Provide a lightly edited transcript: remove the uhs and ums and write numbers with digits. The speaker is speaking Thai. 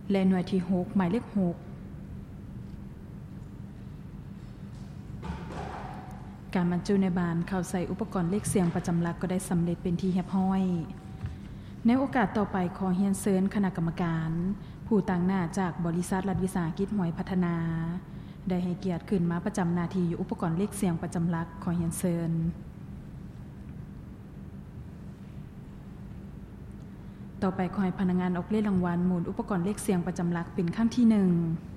และหน่วยที่6หมายเลข6การบรรจุในบานเข้าใส่อุปกรณ์เลขเสียงประจำหลักก็ได้สำเร็จเป็นที่เรียบร้อยในโอกาสต่อไปขอเรียนเชิญคณะกรรมการผู้ต่างหน้าจากบริษัทรัฐวิสาหกิจหวยพัฒนาได้ให้เกียรติขึ้นมาประจำหน้าที่อยู่อุปกรณ์เลขเสียงประจำหลักขอเรียนเชิญต่อไปขอให้พนักงานออกเลขรางวัลหมุนอุปกรณ์เลขเสียงประจำหลักเป็นครั้งที่1